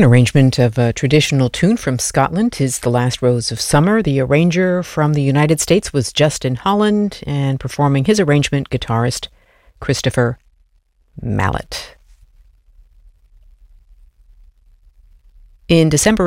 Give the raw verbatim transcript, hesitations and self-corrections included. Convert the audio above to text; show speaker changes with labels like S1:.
S1: An arrangement of a traditional tune from Scotland is The Last Rose of Summer. The arranger from the United States was Justin Holland, and performing his arrangement, guitarist Christopher Mallett. In December